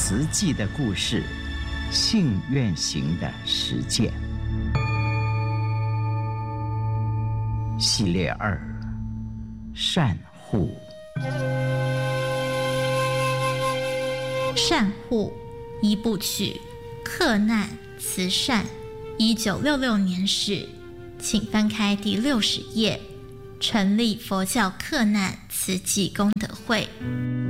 慈济的故事，信愿行的实践系列2：善护。 善护一部曲，克难慈善，1966年始，请翻开第60页。成立佛教克难慈济功德会。